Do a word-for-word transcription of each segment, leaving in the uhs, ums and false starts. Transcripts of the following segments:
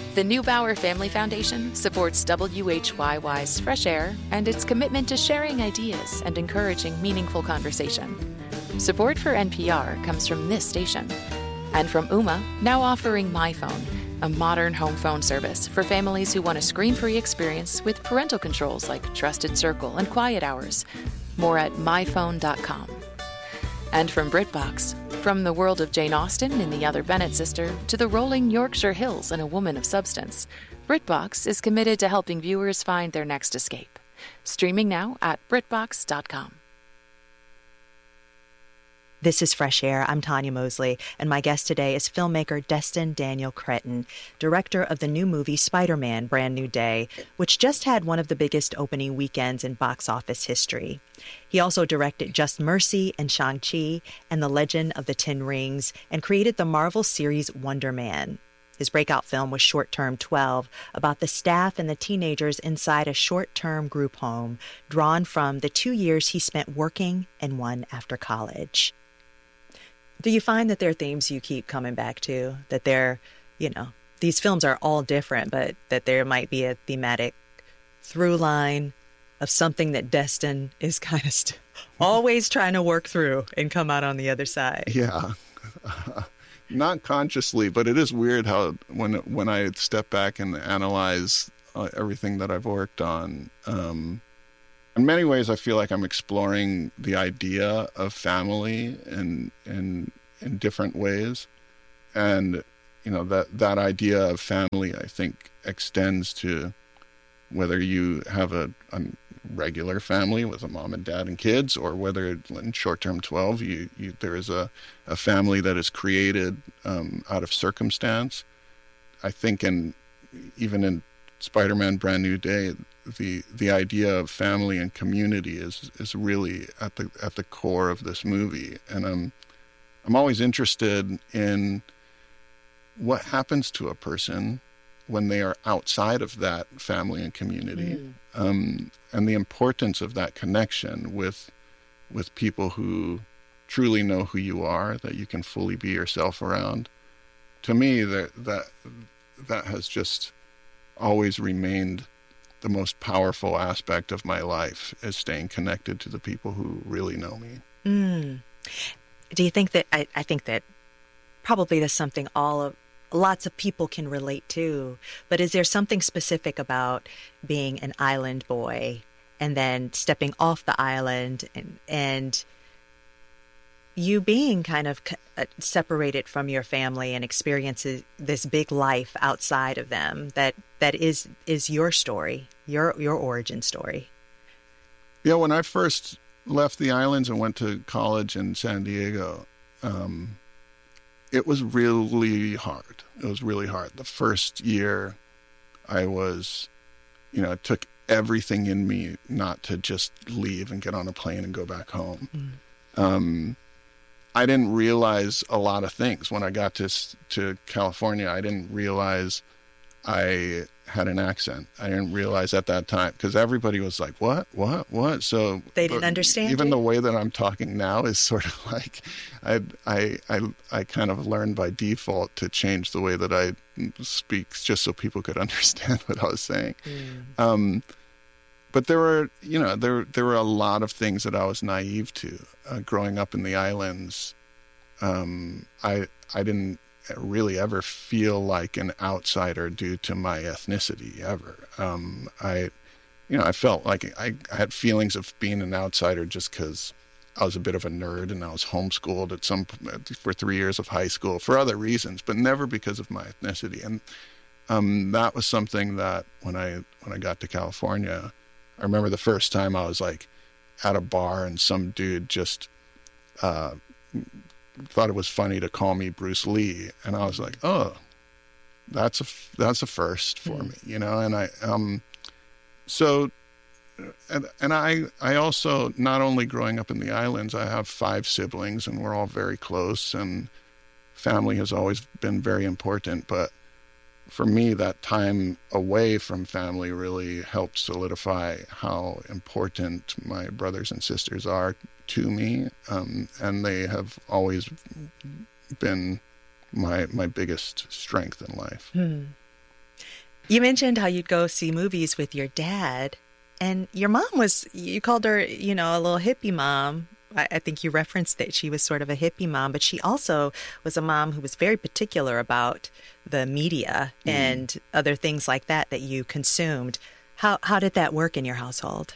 The Neubauer Family Foundation supports W H Y Y's Fresh Air and its commitment to sharing ideas and encouraging meaningful conversation. Support for N P R comes from this station and from Ooma, now offering MyPhone, a modern home phone service for families who want a screen-free experience with parental controls like Trusted Circle and Quiet Hours. More at my phone dot com. And from BritBox, from the world of Jane Austen in The Other Bennet Sister to the rolling Yorkshire Hills in A Woman of Substance, BritBox is committed to helping viewers find their next escape. Streaming now at britbox dot com. This is Fresh Air. I'm Tanya Mosley, and my guest today is filmmaker Destin Daniel Cretton, director of the new movie Spider-Man: Brand New Day, which just had one of the biggest opening weekends in box office history. He also directed Just Mercy and Shang-Chi and The Legend of the Ten Rings, and created the Marvel series Wonder Man. His breakout film was Short Term twelve, about the staff and the teenagers inside a short-term group home, drawn from the two years he spent working and one after college. Do you find that there are themes you keep coming back to, that they're, you know, these films are all different, but that there might be a thematic through line of something that Destin is kind of st- always trying to work through and come out on the other side? Yeah. Not consciously, but it is weird how when when I step back and analyze uh, everything that I've worked on, um, in many ways I feel like I'm exploring the idea of family in in in different ways, and you know that that idea of family I think extends to whether you have a, a regular family with a mom and dad and kids, or whether in Short Term twelve you, you there is a, a family that is created um, out of circumstance. I think in even in Spider-Man: Brand New Day, the the idea of family and community is is really at the at the core of this movie, and I'm I'm always interested in what happens to a person when they are outside of that family and community, mm. um, and the importance of that connection with with people who truly know who you are, that you can fully be yourself around. To me, that that that has just always remained the most powerful aspect of my life, is staying connected to the people who really know me. Mm. Do you think that, I, I think that probably that's something all of, lots of people can relate to, but is there something specific about being an island boy and then stepping off the island and, and you being kind of separated from your family and experiences this big life outside of them that that is is your story, your your origin story? Yeah, when I first left the islands and went to college in San Diego, um, it was really hard. It was really hard. The first year I was, you know, it took everything in me not to just leave and get on a plane and go back home. Mm. Um, I didn't realize a lot of things. When I got to to California, I didn't realize I had an accent. I didn't realize at that time, because everybody was like, what, what, what? So they didn't understand Even you? The way that I'm talking now is sort of like, I, I, I, I kind of learned by default to change the way that I speak just so people could understand what I was saying. Mm. Um, but there were, you know, there, there were a lot of things that I was naive to. Uh, growing up in the islands, um, I, I didn't really ever feel like an outsider due to my ethnicity ever. Um, I, you know, I felt like I, I had feelings of being an outsider just because I was a bit of a nerd and I was homeschooled at some for three years of high school for other reasons, but never because of my ethnicity. And um, that was something that when I when I got to California, I remember the first time I was like at a bar and some dude just uh, thought it was funny to call me Bruce Lee, and I was like, oh, that's a that's a first for mm. me, you know. And I um, so and and I I also, not only growing up in the islands, I have five siblings and we're all very close, and family has always been very important. But for me, that time away from family really helped solidify how important my brothers and sisters are to me, um, and they have always been my my biggest strength in life. Hmm. You mentioned how you'd go see movies with your dad, and your mom was, you called her, you know, a little hippie mom. I, I think you referenced that she was sort of a hippie mom, but she also was a mom who was very particular about the media mm. and other things like that that you consumed. How how did that work in your household?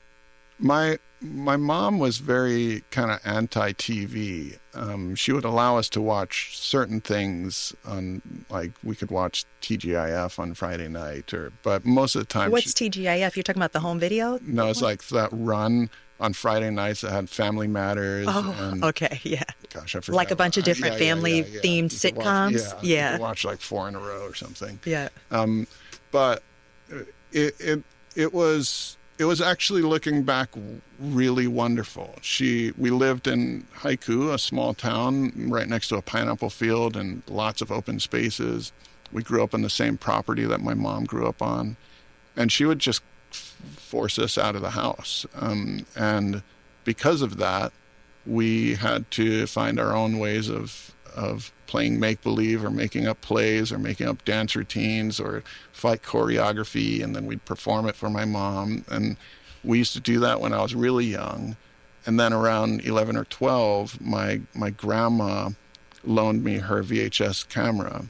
My my mom was very kind of anti-T V. Um, she would allow us to watch certain things on, like we could watch T G I F on Friday night, or but most of the time. What's she, T G I F? You're talking about the home video? No, it's like that run on Friday nights that had Family Matters. Oh, and, okay, yeah. Gosh, I forgot. Like a bunch of different yeah, yeah, family-themed yeah, yeah. sitcoms? Watch, yeah, yeah. You could watch like four in a row or something. Yeah. Um, but it it it was it was actually, looking back, really wonderful. She we lived in Haiku, a small town right next to a pineapple field and lots of open spaces. We grew up on the same property that my mom grew up on, and she would just force us out of the house. Um, and because of that, we had to find our own ways of of playing make-believe or making up plays or making up dance routines or fight choreography, and then we'd perform it for my mom. And we used to do that when I was really young. And then around eleven or twelve, my my grandma loaned me her V H S camera,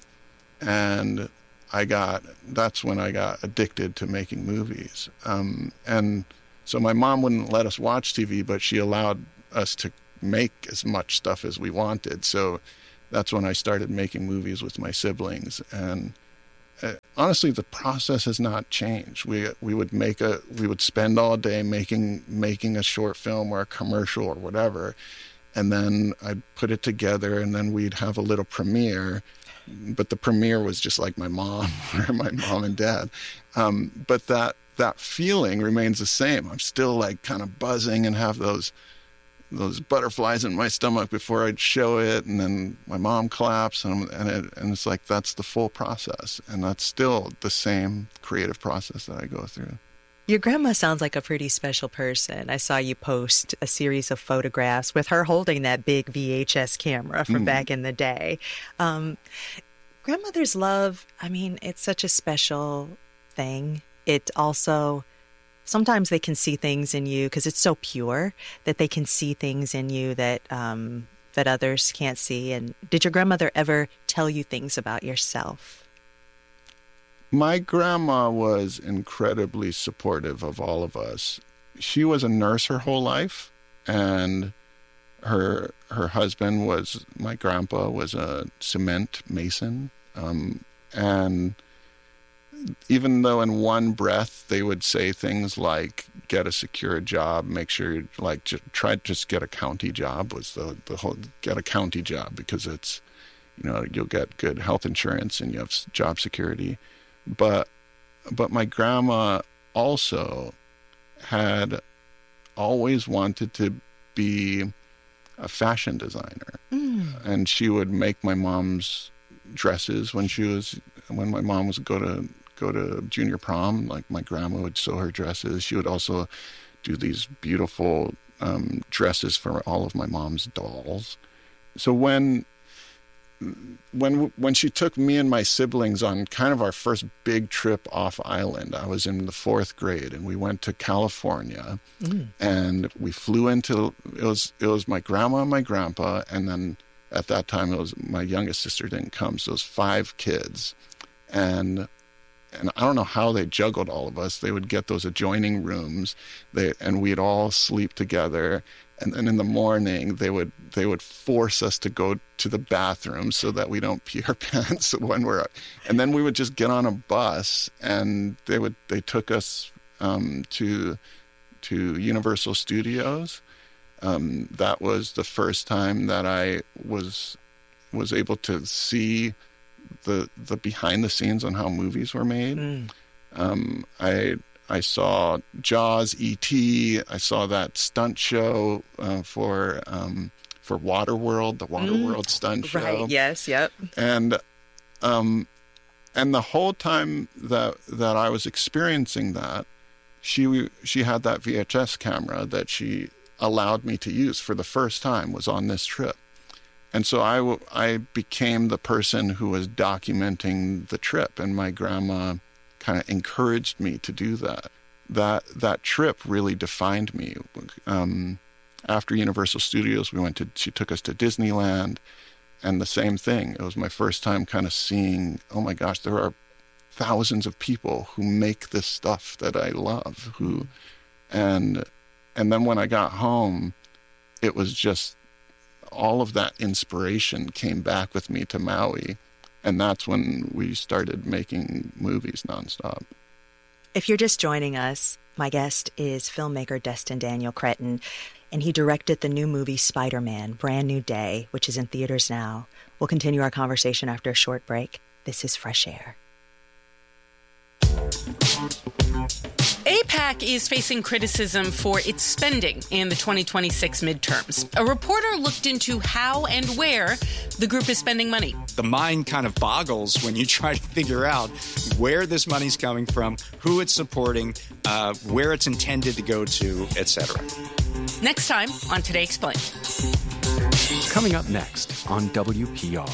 and I got, that's when I got addicted to making movies. Um, and so my mom wouldn't let us watch T V, but she allowed us to make as much stuff as we wanted. So that's when I started making movies with my siblings. And uh, honestly, the process has not changed. We we would make a, we would spend all day making making a short film or a commercial or whatever. And then I'd put it together, and then we'd have a little premiere. But the premiere was just like my mom or my mom and dad. Um, but that that feeling remains the same. I'm still like kind of buzzing and have those those butterflies in my stomach before I'd show it, and then my mom claps, and and, it, and it's like that's the full process, and that's still the same creative process that I go through. Your grandma sounds like a pretty special person. I saw you post a series of photographs with her holding that big V H S camera from mm. back in the day. Um, grandmother's love, I mean, it's such a special thing. It also, sometimes they can see things in you because it's so pure that they can see things in you that um, that others can't see. And did your grandmother ever tell you things about yourself? My grandma was incredibly supportive of all of us. She was a nurse her whole life, and her her husband was, my grandpa was a cement mason. Um, and even though in one breath they would say things like, get a secure job, make sure you like just, try to just get a county job was the, the whole, get a county job because it's, you know, you'll get good health insurance and you have job security. But but my grandma also had always wanted to be a fashion designer. Mm. And she would make my mom's dresses when she was when my mom was go to go to junior prom. Like my grandma would sew her dresses. She would also do these beautiful um, dresses for all of my mom's dolls. So when When when she took me and my siblings on kind of our first big trip off island, I was in the fourth grade, and we went to California, mm. and we flew into, it was it was my grandma and my grandpa, and then at that time it was my youngest sister didn't come, so it was five kids, and and I don't know how they juggled all of us. They would get those adjoining rooms, they and we'd all sleep together. And then in the morning, they would they would force us to go to the bathroom so that we don't pee our pants when we're. And then we would just get on a bus, and they would they took us um, to to Universal Studios. Um, that was the first time that I was was able to see the the behind the scenes on how movies were made. Mm. Um, I. I saw Jaws, E T I saw that stunt show uh, for um, for Waterworld, the Waterworld mm, stunt show. Right. Yes. Yep. And um, and the whole time that that I was experiencing that, she she had that V H S camera that she allowed me to use for the first time was on this trip, and so I I became the person who was documenting the trip, and my grandma kind of encouraged me to do that. That that trip really defined me. Um, after Universal Studios, we went to, she took us to Disneyland, and the same thing. It was my first time kind of seeing, oh my gosh, there are thousands of people who make this stuff that I love. Who, and and then when I got home, it was just all of that inspiration came back with me to Maui, and that's when we started making movies nonstop. If you're just joining us, my guest is filmmaker Destin Daniel Cretton, and he directed the new movie Spider-Man, Brand New Day, which is in theaters now. We'll continue our conversation after a short break. This is Fresh Air. AIPAC is facing criticism for its spending in the twenty twenty-six midterms. A reporter looked into how and where the group is spending money. The mind kind of boggles when you try to figure out where this money's coming from, who it's supporting, uh, where it's intended to go to, et cetera. Next time on Today Explained. Coming up next on W P R.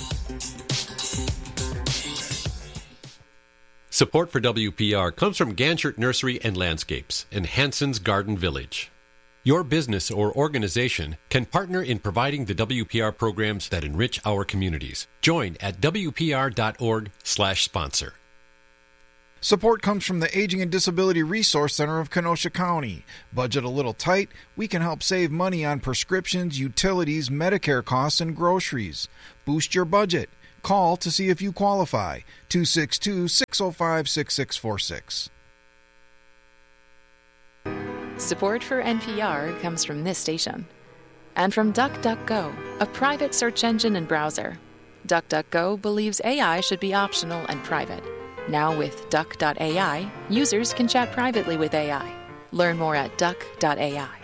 Support for W P R comes from Ganchert Nursery and Landscapes and Hanson's Garden Village. Your business or organization can partner in providing the W P R programs that enrich our communities. Join at W P R dot org slash sponsor. Support comes from the Aging and Disability Resource Center of Kenosha County. Budget a little tight? We can help save money on prescriptions, utilities, Medicare costs, and groceries. Boost your budget. Call to see if you qualify. two six two, six oh five, six six four six. Support for N P R comes from this station. And from DuckDuckGo, a private search engine and browser. DuckDuckGo believes A I should be optional and private. Now with Duck dot A I, users can chat privately with A I. Learn more at Duck dot A I.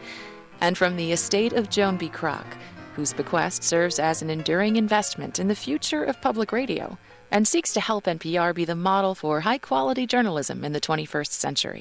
And from the estate of Joan B. Kroc, whose bequest serves as an enduring investment in the future of public radio and seeks to help N P R be the model for high-quality journalism in the twenty-first century.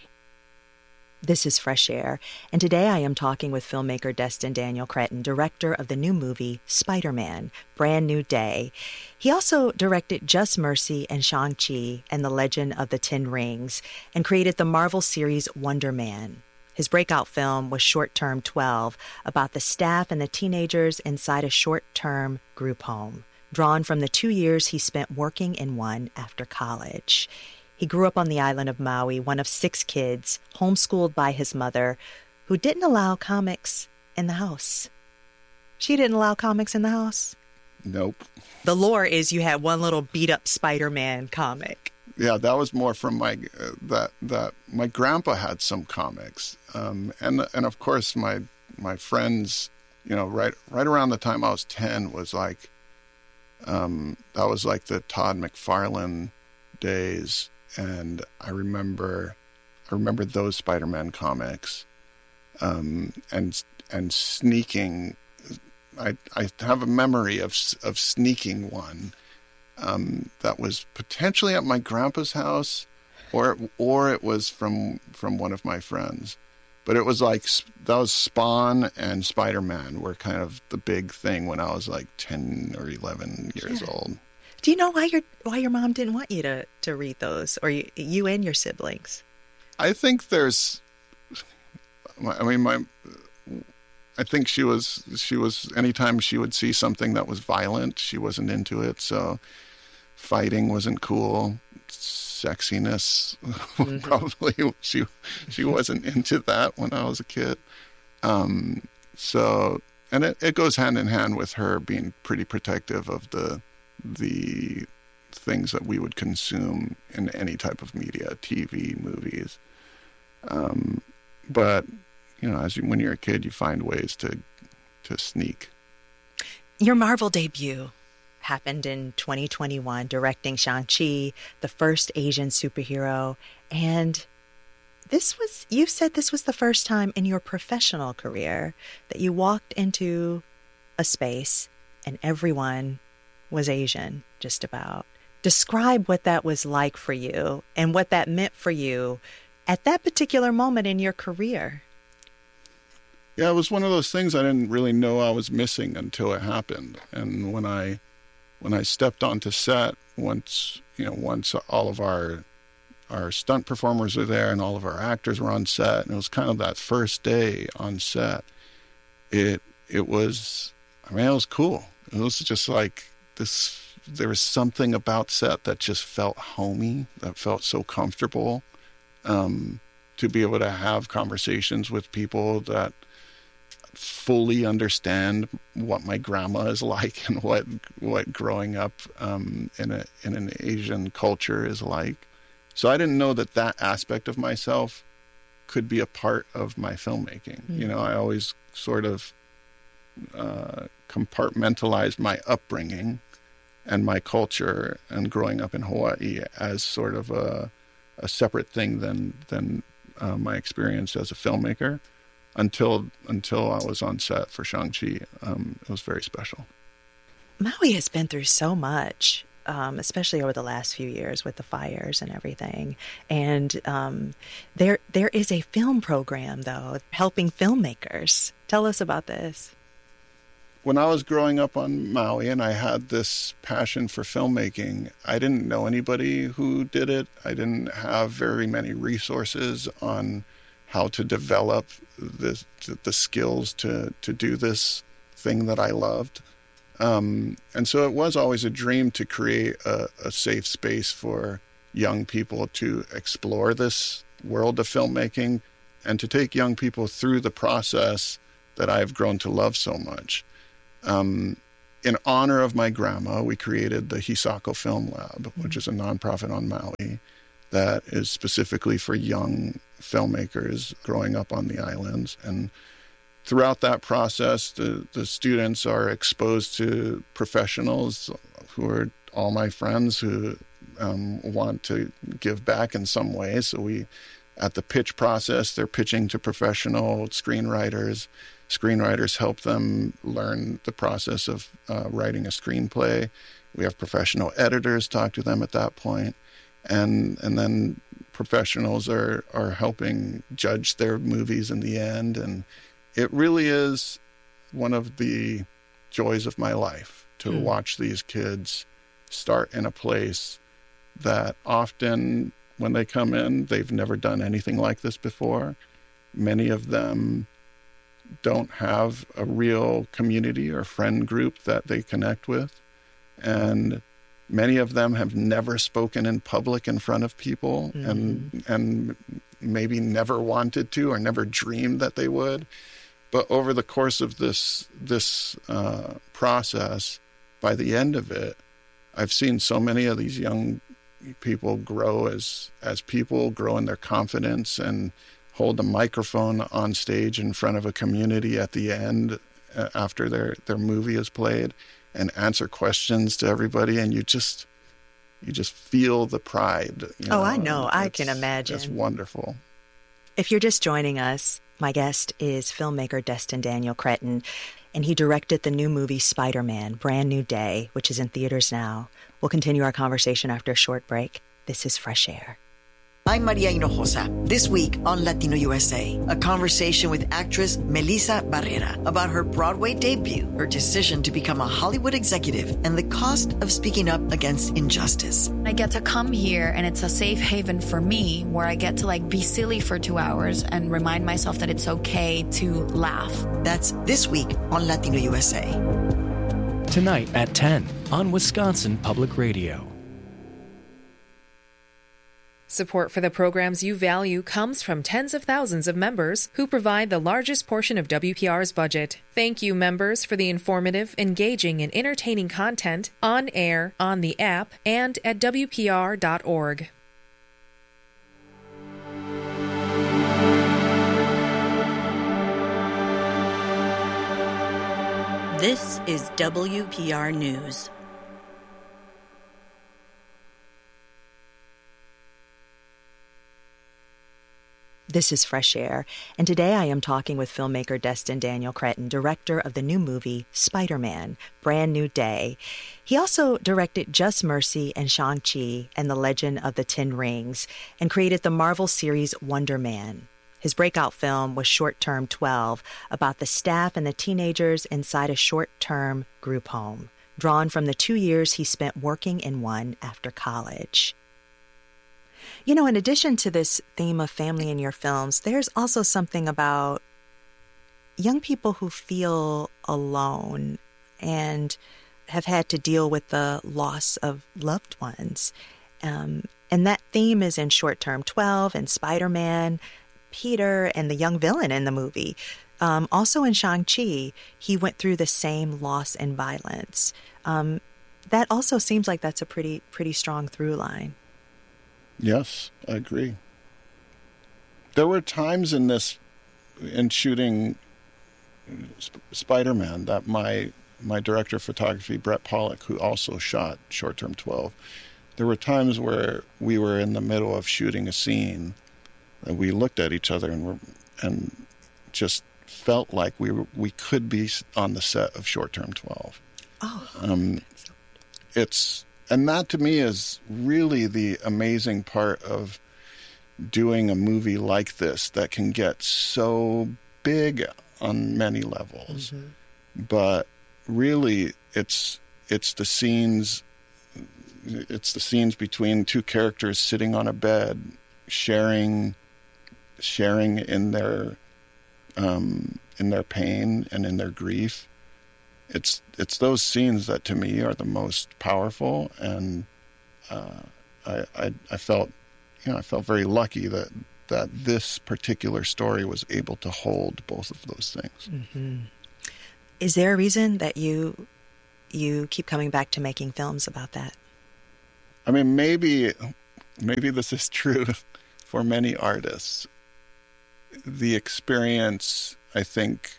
This is Fresh Air, and today I am talking with filmmaker Destin Daniel Cretton, director of the new movie Spider-Man, Brand New Day. He also directed Just Mercy and Shang-Chi and the Legend of the Ten Rings, and created the Marvel series Wonder Man. His breakout film was Short Term twelve, about the staff and the teenagers inside a short-term group home, drawn from the two years he spent working in one after college. He grew up on the island of Maui, one of six kids, homeschooled by his mother, who didn't allow comics in the house. She didn't allow comics in the house? Nope. The lore is you had one little beat-up Spider-Man comic. Yeah, that was more from my uh, that that my grandpa had some comics, um, and and of course my my friends, you know, right right around the time I was ten was like, um, that was like the Todd McFarlane days, and I remember I remember those Spider-Man comics, um, and and sneaking. I I have a memory of of sneaking one. Um, that was potentially at my grandpa's house, or or it was from from one of my friends. But it was like, that was Spawn and Spider-Man were kind of the big thing when I was like ten or eleven years yeah. old. Do you know why your why your mom didn't want you to, to read those, or you, you and your siblings? I think there's, I mean, my, I think she was, she was, anytime she would see something that was violent, she wasn't into it, so fighting wasn't cool. Sexiness, mm-hmm. probably she she wasn't into that when I was a kid. Um, so, and it, it goes hand in hand with her being pretty protective of the the things that we would consume in any type of media, T V, movies. Um, but you know, as you, when you're a kid, you find ways to to sneak. Your Marvel debut happened in twenty twenty-one, directing Shang-Chi, the first Asian superhero. And this was, you said this was the first time in your professional career that you walked into a space and everyone was Asian, just about. Describe what that was like for you and what that meant for you at that particular moment in your career. Yeah, it was one of those things I didn't really know I was missing until it happened. And when I when I stepped onto set, once you know, once all of our our stunt performers were there and all of our actors were on set. And it was kind of that first day on set. It it was, I mean, it was cool. It was just like this, there was something about set that just felt homey, that felt so comfortable. Um, to be able to have conversations with people that fully understand what my grandma is like and what what growing up um, in a in an Asian culture is like. So I didn't know that that aspect of myself could be a part of my filmmaking. Mm-hmm. You know, I always sort of uh, compartmentalized my upbringing and my culture and growing up in Hawaii as sort of a, a separate thing than than uh, my experience as a filmmaker. Until until I was on set for Shang-Chi, um, it was very special. Maui has been through so much, um, especially over the last few years with the fires and everything. And um, there there is a film program, though, helping filmmakers. Tell us about this. When I was growing up on Maui and I had this passion for filmmaking, I didn't know anybody who did it. I didn't have very many resources on how to develop the the skills to, to do this thing that I loved. Um, and so it was always a dream to create a, a safe space for young people to explore this world of filmmaking and to take young people through the process that I've grown to love so much. Um, in honor of my grandma, we created the Hisako Film Lab, which is a nonprofit on Maui that is specifically for young filmmakers growing up on the islands. And throughout that process, the, the students are exposed to professionals who are all my friends who um, want to give back in some way. So we, at the pitch process, they're pitching to professional screenwriters. Screenwriters help them learn the process of uh, writing a screenplay. We have professional editors talk to them at that point. And and then professionals are, are helping judge their movies in the end. And it really is one of the joys of my life to mm. watch these kids start in a place that often when they come in, they've never done anything like this before. Many of them don't have a real community or friend group that they connect with. And many of them have never spoken in public in front of people mm-hmm. and and maybe never wanted to or never dreamed that they would. But over the course of this this uh, process, by the end of it, I've seen so many of these young people grow as as people, grow in their confidence and hold a microphone on stage in front of a community at the end uh, after their, their movie is played and answer questions to everybody. And you just, you just feel the pride. You know? Oh, I know. I can imagine. It's wonderful. If you're just joining us, my guest is filmmaker Destin Daniel Cretton, and he directed the new movie Spider-Man, Brand New Day, which is in theaters now. We'll continue our conversation after a short break. This is Fresh Air. I'm Maria Hinojosa. This week on Latino U S A, a conversation with actress Melissa Barrera about her Broadway debut, her decision to become a Hollywood executive, and the cost of speaking up against injustice. I get to come here, and it's a safe haven for me where I get to like be silly for two hours and remind myself that it's okay to laugh. That's this week on Latino U S A. Tonight at ten on Wisconsin Public Radio. Support for the programs you value comes from tens of thousands of members who provide the largest portion of W P R's budget. Thank you, members, for the informative, engaging, and entertaining content on air, on the app, and at W P R dot org. This is W P R News. This is Fresh Air, and today I am talking with filmmaker Destin Daniel Cretton, director of the new movie Spider-Man, Brand New Day. He also directed Just Mercy and Shang-Chi and the Legend of the Ten Rings, and created the Marvel series Wonder Man. His breakout film was Short Term twelve, about the staff and the teenagers inside a short-term group home, drawn from the two years he spent working in one after college. You know, in addition to this theme of family in your films, there's also something about young people who feel alone and have had to deal with the loss of loved ones. Um, and that theme is in Short Term twelve and Spider-Man, Peter, and the young villain in the movie. Um, also in Shang-Chi, he went through the same loss and violence. Um, that also seems like that's a pretty pretty strong through line. Yes, I agree. There were times in this, in shooting Sp- Spider-Man, that my my director of photography, Brett Pollock, who also shot Short Term twelve, there were times where we were in the middle of shooting a scene and we looked at each other and were and just felt like we were, we could be on the set of Short Term twelve. Oh. Um, it's and that to me is really the amazing part of doing a movie like this that can get so big on many levels. Mm-hmm. But really it's it's the scenes it's the scenes between two characters sitting on a bed sharing sharing in their um, in their pain and in their grief. It's it's those scenes that to me are the most powerful, and uh, I, I I felt you know I felt very lucky that that this particular story was able to hold both of those things. Mm-hmm. Is there a reason that you you keep coming back to making films about that? I mean, maybe maybe this is true for many artists. The experience, I think,